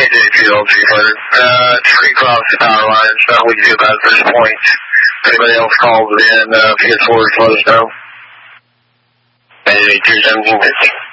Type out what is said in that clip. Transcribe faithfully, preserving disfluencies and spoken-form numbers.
J Field, three hundred. Uh, tree across the power line. It's not what we do about this point. If anybody else calls it in, uh, if he gets worse, let us know. J two seventeen fifty.